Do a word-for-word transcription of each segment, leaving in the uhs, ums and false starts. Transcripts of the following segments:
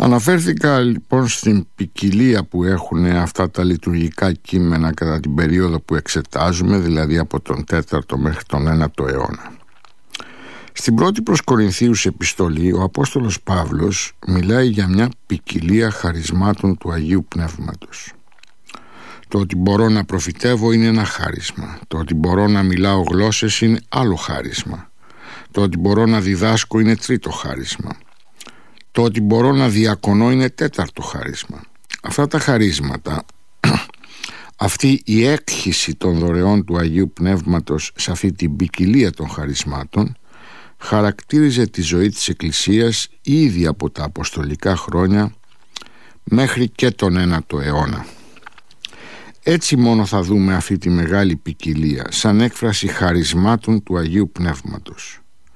Αναφέρθηκα λοιπόν στην ποικιλία που έχουν αυτά τα λειτουργικά κείμενα κατά την περίοδο που εξετάζουμε, δηλαδή από τον τέταρτο μέχρι τον ένατο αιώνα. Στην πρώτη προς Κορινθίους επιστολή, ο Απόστολος Παύλος μιλάει για μια ποικιλία χαρισμάτων του Αγίου Πνεύματος. Το ότι μπορώ να προφητεύω είναι ένα χάρισμα. Το ότι μπορώ να μιλάω γλώσσες είναι άλλο χάρισμα. Το ότι μπορώ να διδάσκω είναι τρίτο χάρισμα. Το ότι μπορώ να διακονώ είναι τέταρτο χάρισμα. Αυτά τα χαρίσματα, αυτή η έκχυση των δωρεών του Αγίου Πνεύματος σε αυτή την ποικιλία των χαρισμάτων χαρακτήριζε τη ζωή της Εκκλησίας ήδη από τα αποστολικά χρόνια μέχρι και τον ένατο αιώνα. Έτσι μόνο θα δούμε αυτή τη μεγάλη ποικιλία σαν έκφραση χαρισμάτων του Αγίου Πνεύματος.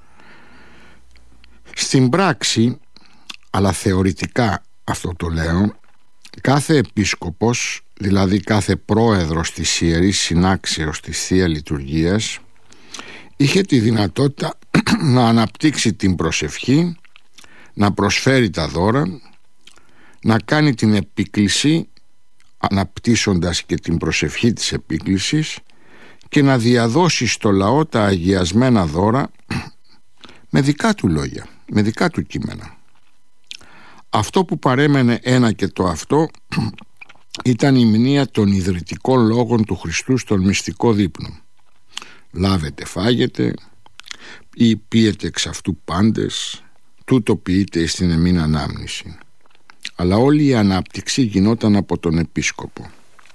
Στην πράξη, αλλά θεωρητικά αυτό το λέω, κάθε επίσκοπος, δηλαδή κάθε πρόεδρος της Ιερής Συνάξεως της Θεία Λειτουργίας, είχε τη δυνατότητα να αναπτύξει την προσευχή, να προσφέρει τα δώρα, να κάνει την επίκληση αναπτύσσοντας και την προσευχή της επίκλησης και να διαδώσει στο λαό τα αγιασμένα δώρα με δικά του λόγια, με δικά του κείμενα. Αυτό που παρέμενε ένα και το αυτό ήταν η μνήα των ιδρυτικών λόγων του Χριστού στον μυστικό δείπνο. Λάβετε φάγετε, ή πίετε εξ αυτού πάντες, τούτο ποιείτε στην εμήν ανάμνηση. Αλλά όλη η ανάπτυξη γινόταν από τον επίσκοπο.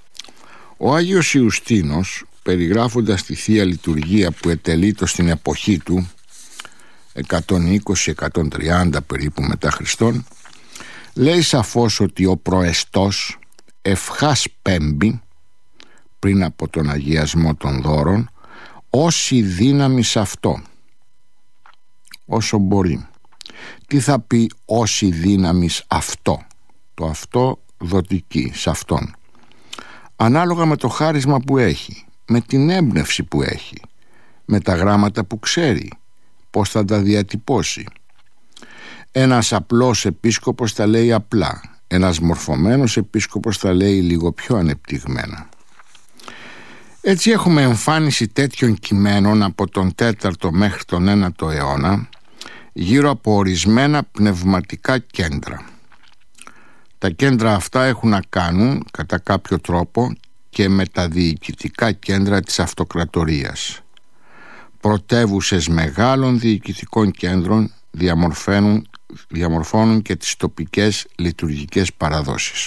Ο Άγιος Ιουστίνος, περιγράφοντας τη Θεία Λειτουργία που ετελείτο στην εποχή του, εκατόν είκοσι με εκατόν τριάντα περίπου μετά Χριστόν, λέει σαφώς ότι ο προεστός ευχάς πέμπει, πριν από τον αγιασμό των δώρων, όση δύναμη σε αυτό, όσο μπορεί. Τι θα πει όση δύναμη αυτό? Το αυτό δοτική, σε αυτόν. Ανάλογα με το χάρισμα που έχει, με την έμπνευση που έχει, με τα γράμματα που ξέρει, πώς θα τα διατυπώσει. Ένας απλός επίσκοπος τα λέει απλά, ένας μορφωμένος επίσκοπος τα λέει λίγο πιο ανεπτυγμένα. Έτσι έχουμε εμφάνιση τέτοιων κειμένων από τον τέταρτο μέχρι τον ένατο αιώνα γύρω από ορισμένα πνευματικά κέντρα. Τα κέντρα αυτά έχουν να κάνουν κατά κάποιο τρόπο και με τα διοικητικά κέντρα της αυτοκρατορίας. Πρωτεύουσες μεγάλων διοικητικών κέντρων διαμορφώνουν, διαμορφώνουν και τις τοπικές λειτουργικές παραδόσεις.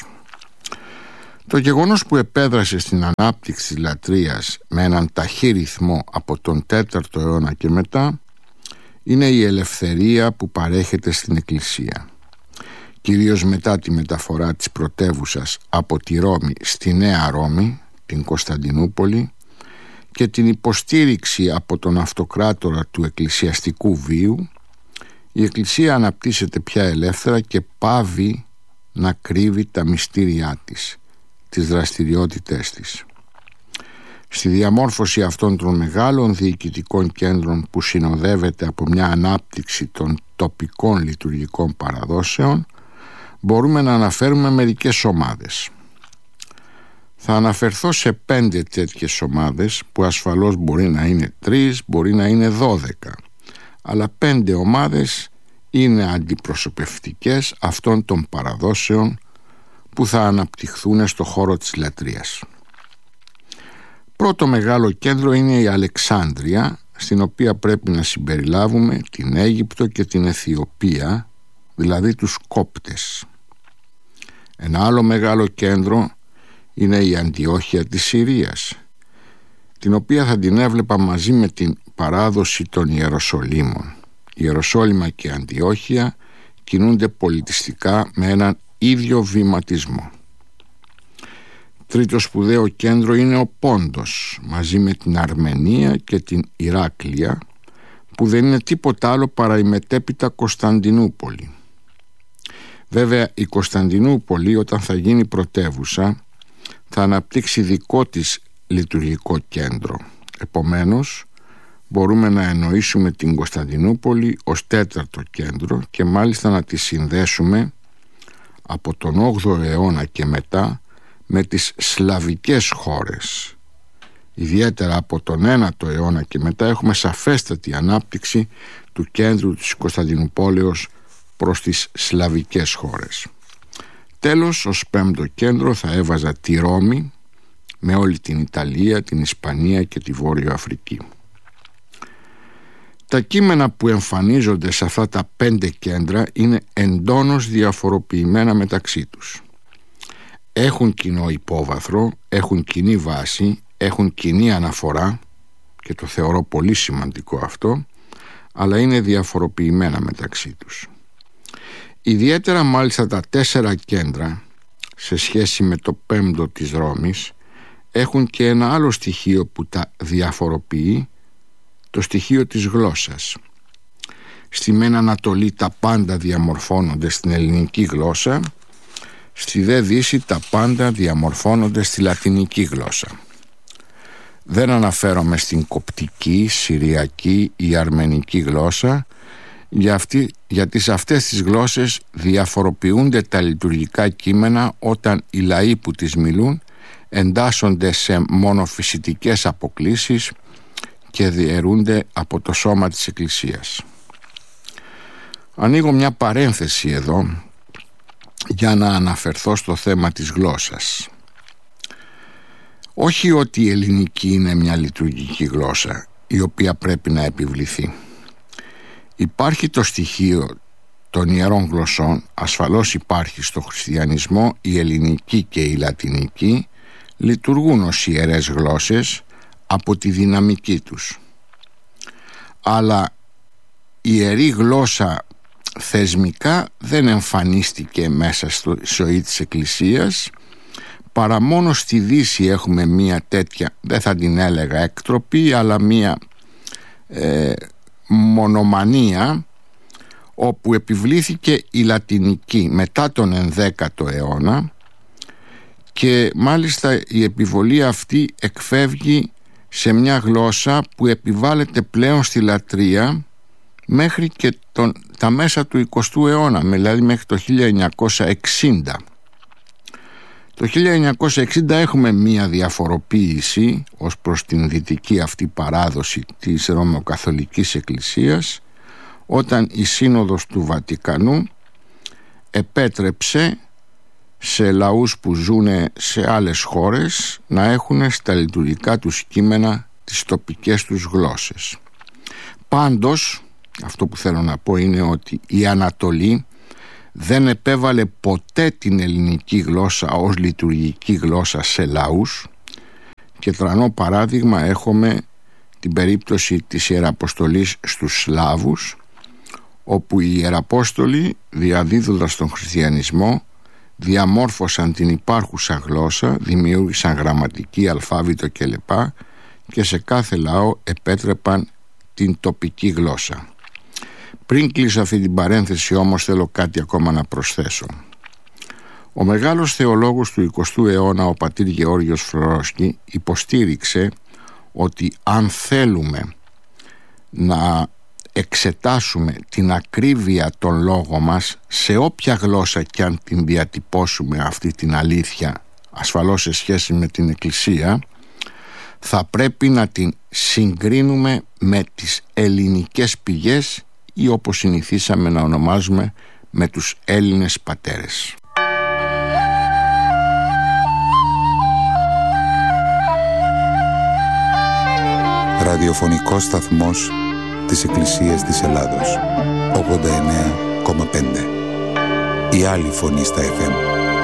Το γεγονός που επέδρασε στην ανάπτυξη της λατρείας με έναν ταχύ ρυθμό από τον τέταρτο αιώνα και μετά είναι η ελευθερία που παρέχεται στην Εκκλησία. Κυρίως μετά τη μεταφορά της πρωτεύουσας από τη Ρώμη στη Νέα Ρώμη, την Κωνσταντινούπολη, και την υποστήριξη από τον αυτοκράτορα του εκκλησιαστικού βίου, η Εκκλησία αναπτύσσεται πια ελεύθερα και πάβει να κρύβει τα μυστήριά της, τις δραστηριότητές της. Στη διαμόρφωση αυτών των μεγάλων διοικητικών κέντρων που συνοδεύεται από μια ανάπτυξη των τοπικών λειτουργικών παραδόσεων, μπορούμε να αναφέρουμε μερικές ομάδες. Θα αναφερθώ σε πέντε τέτοιες ομάδες που ασφαλώς μπορεί να είναι τρεις, μπορεί να είναι δώδεκα, αλλά πέντε ομάδες είναι αντιπροσωπευτικές αυτών των παραδόσεων που θα αναπτυχθούν στο χώρο της λατρείας. Πρώτο μεγάλο κέντρο είναι η Αλεξάνδρεια, στην οποία πρέπει να συμπεριλάβουμε την Αίγυπτο και την Αιθιοπία, δηλαδή τους Κόπτες. Ένα άλλο μεγάλο κέντρο είναι η Αντιόχεια της Συρίας, την οποία θα την έβλεπα μαζί με την παράδοση των Ιεροσολύμων. Η Ιεροσόλυμα και η Αντιόχεια κινούνται πολιτιστικά με έναν ίδιο βηματισμό. Τρίτο σπουδαίο κέντρο είναι ο Πόντος, μαζί με την Αρμενία και την Ηράκλεια, που δεν είναι τίποτα άλλο παρά η μετέπειτα Κωνσταντινούπολη. Βέβαια η Κωνσταντινούπολη, όταν θα γίνει πρωτεύουσα, θα αναπτύξει δικό της λειτουργικό κέντρο. Επομένως μπορούμε να εννοήσουμε την Κωνσταντινούπολη ως τέταρτο κέντρο και μάλιστα να τη συνδέσουμε από τον όγδοο αιώνα και μετά με τις σλαβικές χώρες. Ιδιαίτερα από τον ένατο αιώνα και μετά έχουμε σαφέστατη ανάπτυξη του κέντρου της Κωνσταντινουπόλεως προς τις σλαβικές χώρες. Τέλος, ως πέμπτο κέντρο θα έβαζα τη Ρώμη με όλη την Ιταλία, την Ισπανία και τη Βόρειο Αφρική. Τα κείμενα που εμφανίζονται σε αυτά τα πέντε κέντρα είναι εντόνως διαφοροποιημένα μεταξύ τους. Έχουν κοινό υπόβαθρο, έχουν κοινή βάση, έχουν κοινή αναφορά και το θεωρώ πολύ σημαντικό αυτό, αλλά είναι διαφοροποιημένα μεταξύ τους. Ιδιαίτερα μάλιστα τα τέσσερα κέντρα σε σχέση με το πέμπτο της Ρώμης έχουν και ένα άλλο στοιχείο που τα διαφοροποιεί, το στοιχείο της γλώσσας. Στη Μέν Ανατολή τα πάντα διαμορφώνονται στην ελληνική γλώσσα, στη Δε Δύση τα πάντα διαμορφώνονται στη λατινική γλώσσα. Δεν αναφέρομαι στην κοπτική, συριακή ή αρμενική γλώσσα, για αυτή, γιατί σε αυτές τις γλώσσες διαφοροποιούνται τα λειτουργικά κείμενα όταν οι λαοί που τις μιλούν εντάσσονται σε μονοφυσιτικές αποκλίσεις και διαιρούνται από το σώμα της Εκκλησίας. Ανοίγω μια παρένθεση εδώ για να αναφερθώ στο θέμα της γλώσσας. Όχι ότι η ελληνική είναι μια λειτουργική γλώσσα η οποία πρέπει να επιβληθεί. Υπάρχει το στοιχείο των ιερών γλωσσών, ασφαλώς υπάρχει στο χριστιανισμό, η ελληνική και η λατινική λειτουργούν ως ιερές γλώσσες από τη δυναμική τους. Αλλά η ιερή γλώσσα θεσμικά δεν εμφανίστηκε μέσα στο ζωή της Εκκλησίας, παρά μόνο στη Δύση έχουμε μία τέτοια, δεν θα την έλεγα εκτροπή, αλλά μία ε, μονομανία, όπου επιβλήθηκε η λατινική μετά τον ενδέκατο αιώνα, και μάλιστα η επιβολή αυτή εκφεύγει σε μια γλώσσα που επιβάλλεται πλέον στη λατρεία μέχρι και τον, τα μέσα του εικοστού αιώνα, δηλαδή μέχρι το χίλια εννιακόσια εξήντα. Το χίλια εννιακόσια εξήντα έχουμε μία διαφοροποίηση ως προς την δυτική αυτή παράδοση της Ρωμαιοκαθολικής Εκκλησίας, όταν η Σύνοδος του Βατικανού επέτρεψε σε λαούς που ζουν σε άλλες χώρες να έχουν στα λειτουργικά τους κείμενα τις τοπικές τους γλώσσες. Πάντως, αυτό που θέλω να πω είναι ότι η Ανατολή δεν επέβαλε ποτέ την ελληνική γλώσσα ως λειτουργική γλώσσα σε λαούς, και τρανό παράδειγμα έχουμε την περίπτωση της Ιεραποστολής στους Σλάβους, όπου οι Ιεραπόστολοι, διαδίδοντας τον χριστιανισμό, διαμόρφωσαν την υπάρχουσα γλώσσα, δημιούργησαν γραμματική, αλφάβητο κλπ, και σε κάθε λαό επέτρεπαν την τοπική γλώσσα. Πριν κλείσω αυτή την παρένθεση όμως, θέλω κάτι ακόμα να προσθέσω. Ο μεγάλος θεολόγος του εικοστού αιώνα, ο πατήρ Γεώργιος Φλωρόσκι, υποστήριξε ότι αν θέλουμε να εξετάσουμε την ακρίβεια των λόγων μας, σε όποια γλώσσα και αν την διατυπώσουμε αυτή την αλήθεια, ασφαλώς σε σχέση με την Εκκλησία, θα πρέπει να την συγκρίνουμε με τις ελληνικές πηγές, ή όπως συνηθίσαμε να ονομάζουμε, με τους Έλληνες πατέρες. Ραδιοφωνικός σταθμός της Εκκλησίας της Ελλάδος, ογδόντα εννέα κόμμα πέντε. Η άλλη φωνή στα εφ εμ.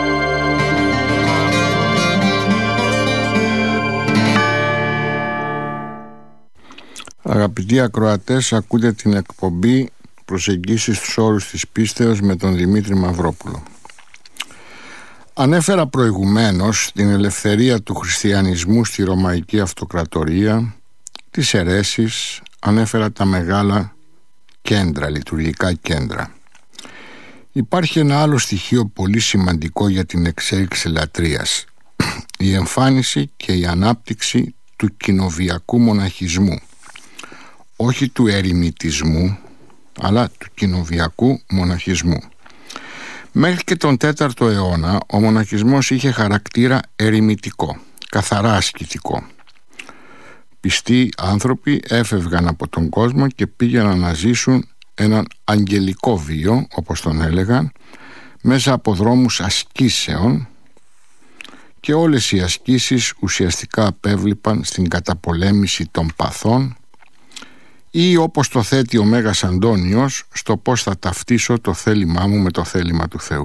Αγαπητοί ακροατές, ακούτε την εκπομπή «Προσεγγίσεις στους όρους της πίστεως» με τον Δημήτρη Μαυρόπουλο. Ανέφερα προηγουμένως την ελευθερία του χριστιανισμού στη Ρωμαϊκή Αυτοκρατορία, τις αιρέσεις, ανέφερα τα μεγάλα κέντρα, λειτουργικά κέντρα. Υπάρχει ένα άλλο στοιχείο πολύ σημαντικό για την εξέλιξη λατρείας: η εμφάνιση και η ανάπτυξη του κοινοβιακού μοναχισμού. Όχι του ερημιτισμού, αλλά του κοινοβιακού μοναχισμού. Μέχρι και τον τέταρτο αιώνα ο μοναχισμός είχε χαρακτήρα ερημητικό, καθαρά ασκητικό. Πιστοί άνθρωποι έφευγαν από τον κόσμο και πήγαιναν να ζήσουν έναν αγγελικό βίο, όπως τον έλεγαν, μέσα από δρόμους ασκήσεων, και όλες οι ασκήσεις ουσιαστικά απέβληπαν στην καταπολέμηση των παθών ή, όπως το θέτει ο Μέγας Αντώνιος, στο πώς θα ταυτίσω το θέλημά μου με το θέλημα του Θεού.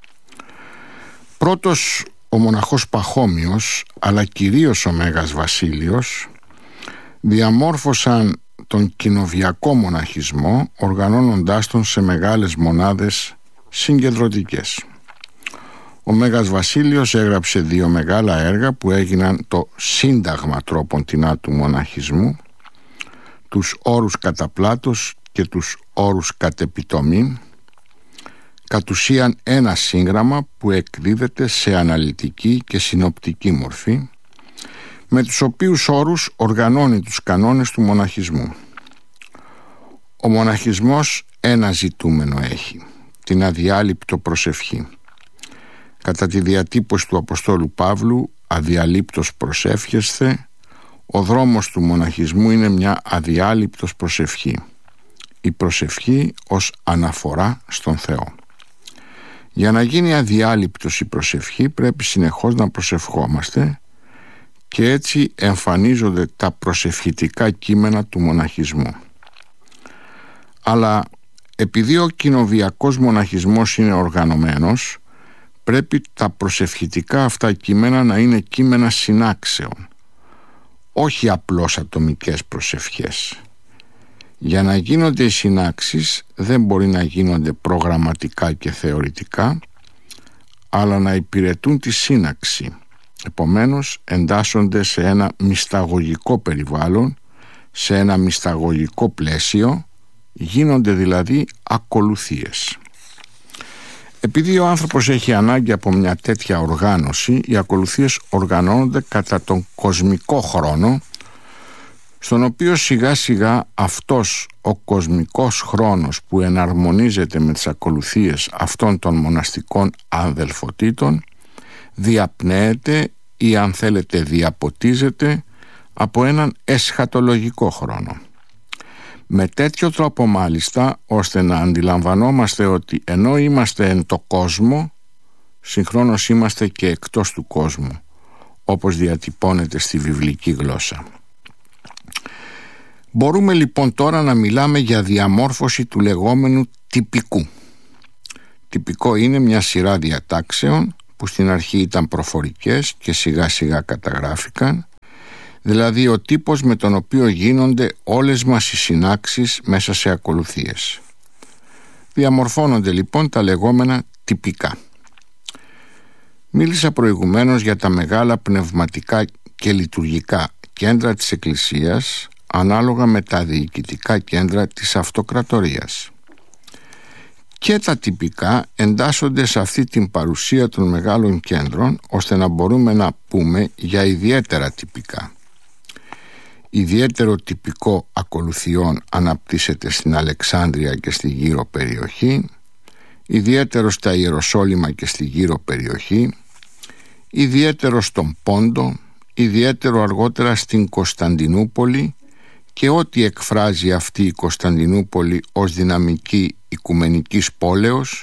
Πρώτος ο μοναχός Παχώμιος, αλλά κυρίως ο Μέγας Βασίλειος, διαμόρφωσαν τον κοινοβιακό μοναχισμό, οργανώνοντάς τον σε μεγάλες μονάδες συγκεντρωτικές. Ο Μέγας Βασίλειος έγραψε δύο μεγάλα έργα που έγιναν το σύνταγμα τρόποντινά του μοναχισμού, τους όρους κατά Πλάτος και τους όρους κατ' επιτομήν, κατ' ουσίαν ένα σύγγραμμα που εκδίδεται σε αναλυτική και συνοπτική μορφή, με τους οποίους όρους οργανώνει τους κανόνες του μοναχισμού. Ο μοναχισμός ένα ζητούμενο έχει, την αδιάλειπτο προσευχή. Κατά τη διατύπωση του Αποστόλου Παύλου, αδιαλείπτος προσεύχεσθε, ο δρόμος του μοναχισμού είναι μια αδιάλειπτος προσευχή. Η προσευχή ως αναφορά στον Θεό. Για να γίνει αδιάλειπτος η προσευχή πρέπει συνεχώς να προσευχόμαστε, και έτσι εμφανίζονται τα προσευχητικά κείμενα του μοναχισμού. Αλλά επειδή ο κοινοβιακός μοναχισμός είναι οργανωμένος, πρέπει τα προσευχητικά αυτά κείμενα να είναι κείμενα συνάξεων, όχι απλώς ατομικές προσευχές. Για να γίνονται οι συνάξεις δεν μπορεί να γίνονται προγραμματικά και θεωρητικά, αλλά να υπηρετούν τη σύναξη. Επομένως εντάσσονται σε ένα μυσταγωγικό περιβάλλον, σε ένα μυσταγωγικό πλαίσιο, γίνονται δηλαδή ακολουθίες. Επειδή ο άνθρωπος έχει ανάγκη από μια τέτοια οργάνωση, οι ακολουθίες οργανώνονται κατά τον κοσμικό χρόνο, στον οποίο σιγά σιγά αυτός ο κοσμικός χρόνος που εναρμονίζεται με τις ακολουθίες αυτών των μοναστικών αδελφοτήτων διαπνέεται ή, αν θέλετε, διαποτίζεται από έναν εσχατολογικό χρόνο. Με τέτοιο τρόπο μάλιστα, ώστε να αντιλαμβανόμαστε ότι ενώ είμαστε εν το κόσμο, συγχρόνως είμαστε και εκτός του κόσμου, όπως διατυπώνεται στη βιβλική γλώσσα. Μπορούμε λοιπόν τώρα να μιλάμε για διαμόρφωση του λεγόμενου τυπικού. Τυπικό είναι μια σειρά διατάξεων που στην αρχή ήταν προφορικές και σιγά σιγά καταγράφηκαν, δηλαδή ο τύπος με τον οποίο γίνονται όλες μας οι συνάξεις μέσα σε ακολουθίες. Διαμορφώνονται λοιπόν τα λεγόμενα τυπικά. Μίλησα προηγουμένως για τα μεγάλα πνευματικά και λειτουργικά κέντρα της Εκκλησίας, ανάλογα με τα διοικητικά κέντρα της αυτοκρατορίας. Και τα τυπικά εντάσσονται σε αυτή την παρουσία των μεγάλων κέντρων, ώστε να μπορούμε να πούμε για ιδιαίτερα τυπικά. Ιδιαίτερο τυπικό ακολουθιών αναπτύσσεται στην Αλεξάνδρεια και στη γύρω περιοχή, ιδιαίτερο στα Ιεροσόλυμα και στη γύρω περιοχή, ιδιαίτερο στον Πόντο, ιδιαίτερο αργότερα στην Κωνσταντινούπολη, και ό,τι εκφράζει αυτή η Κωνσταντινούπολη ως δυναμική οικουμενικής πόλεως,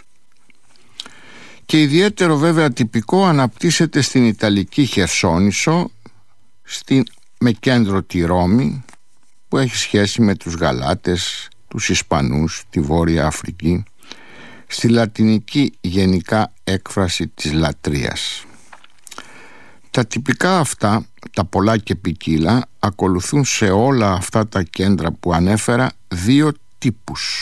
και ιδιαίτερο βέβαια τυπικό αναπτύσσεται στην Ιταλική Χερσόνησο, στην, με κέντρο τη Ρώμη, που έχει σχέση με τους Γαλάτες, τους Ισπανούς, τη Βόρεια Αφρική, στη λατινική γενικά έκφραση της λατρείας. Τα τυπικά αυτά, τα πολλά και ποικίλα, ακολουθούν σε όλα αυτά τα κέντρα που ανέφερα δύο τύπους.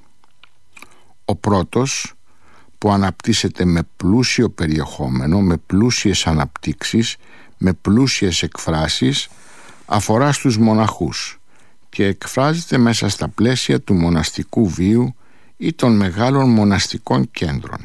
Ο πρώτος, που αναπτύσσεται με πλούσιο περιεχόμενο, με πλούσιες αναπτύξεις, με πλούσιες εκφράσεις, αφορά στους μοναχούς και εκφράζεται μέσα στα πλαίσια του μοναστικού βίου ή των μεγάλων μοναστικών κέντρων.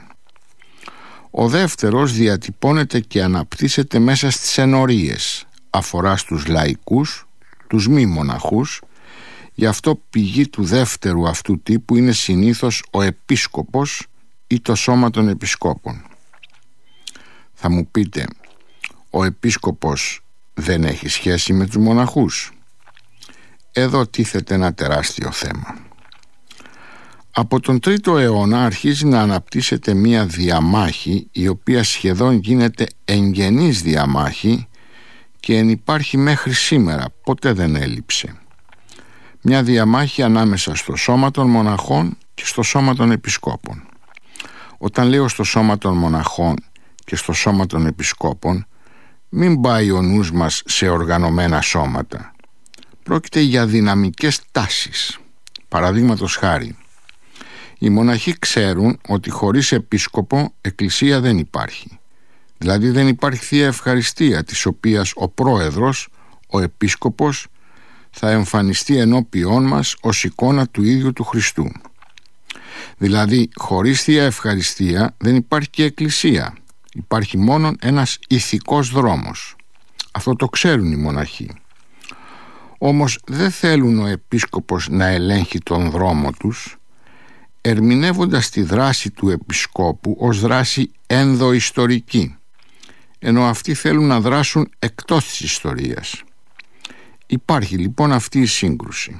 Ο δεύτερος διατυπώνεται και αναπτύσσεται μέσα στις ενορίες, αφορά στους λαϊκούς, τους μη μοναχούς. Γι' αυτό πηγή του δεύτερου αυτού τύπου είναι συνήθως ο επίσκοπος ή το σώμα των επισκόπων. Θα μου πείτε, ο επίσκοπος δεν έχει σχέση με τους μοναχούς? Εδώ τίθεται ένα τεράστιο θέμα. Από τον τρίτο αιώνα αρχίζει να αναπτύσσεται μία διαμάχη, η οποία σχεδόν γίνεται εγγενής διαμάχη και ενυπάρχει μέχρι σήμερα, ποτέ δεν έλειψε. Μια διαμάχη ανάμεσα στο σώμα των μοναχών και στο σώμα των επισκόπων. Όταν λέω στο σώμα των μοναχών και στο σώμα των επισκόπων, μην πάει ο νους μας σε οργανωμένα σώματα. Πρόκειται για δυναμικές τάσεις. Παραδείγματος χάρη, οι μοναχοί ξέρουν ότι χωρίς επίσκοπο εκκλησία δεν υπάρχει. Δηλαδή δεν υπάρχει Θεία Ευχαριστία, της οποίας ο πρόεδρος, ο επίσκοπος, θα εμφανιστεί ενώπιόν μας ως εικόνα του ίδιου του Χριστού. Δηλαδή χωρίς Θεία Ευχαριστία δεν υπάρχει και εκκλησία. Υπάρχει μόνο ένας ηθικός δρόμος. Αυτό το ξέρουν οι μοναχοί. Όμως δεν θέλουν ο επίσκοπος να ελέγχει τον δρόμο τους, ερμηνεύοντας τη δράση του επισκόπου ως δράση ενδοϊστορική, ενώ αυτοί θέλουν να δράσουν εκτός της ιστορίας. Υπάρχει λοιπόν αυτή η σύγκρουση.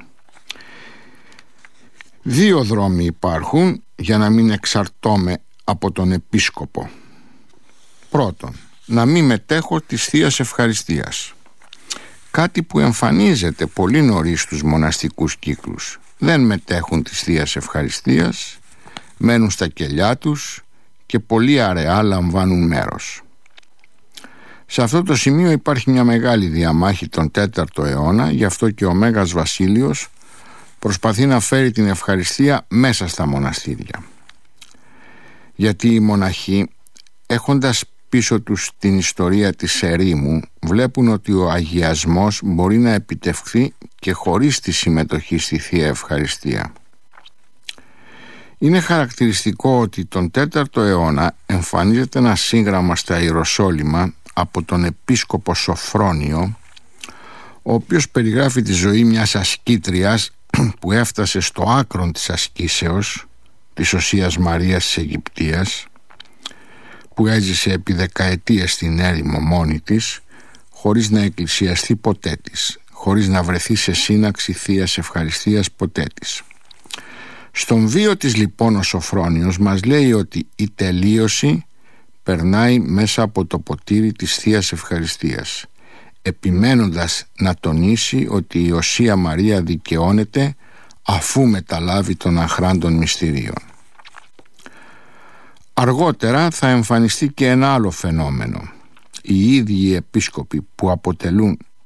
Δύο δρόμοι υπάρχουν για να μην εξαρτώμαι από τον επίσκοπο. Πρώτον, να μην μετέχω της Θείας Ευχαριστίας. Κάτι που εμφανίζεται πολύ νωρίς στους μοναστικούς κύκλους. Δεν μετέχουν της Θείας Ευχαριστίας, μένουν στα κελιά τους και πολύ αραιά λαμβάνουν μέρος. Σε αυτό το σημείο υπάρχει μια μεγάλη διαμάχη τον τέταρτο αιώνα, γι' αυτό και ο Μέγας Βασίλειος προσπαθεί να φέρει την ευχαριστία μέσα στα μοναστήρια. Γιατί οι μοναχοί, έχοντας πίσω τους την ιστορία της ερήμου, βλέπουν ότι ο αγιασμός μπορεί να επιτευχθεί και χωρίς τη συμμετοχή στη Θεία Ευχαριστία. Είναι χαρακτηριστικό ότι τον τέταρτο αιώνα εμφανίζεται ένα σύγγραμμα στα Ιεροσόλυμα από τον επίσκοπο Σοφρόνιο, ο οποίος περιγράφει τη ζωή μιας ασκήτριας που έφτασε στο άκρον της ασκήσεως, της Οσίας Μαρίας της Αιγυπτίας, που έζησε επί δεκαετίες στην έρημο μόνη της, χωρίς να εκκλησιαστεί ποτέ της, χωρίς να βρεθεί σε σύναξη Θείας Ευχαριστίας ποτέ της. Στον βίο της λοιπόν ο Σοφρόνιος μας λέει ότι η τελείωση περνάει μέσα από το ποτήρι της Θείας Ευχαριστίας, επιμένοντας να τονίσει ότι η Οσία Μαρία δικαιώνεται αφού μεταλάβει των αχράντων μυστηρίων. Αργότερα θα εμφανιστεί και ένα άλλο φαινόμενο. Οι ίδιοι οι επίσκοποι που αποτελούν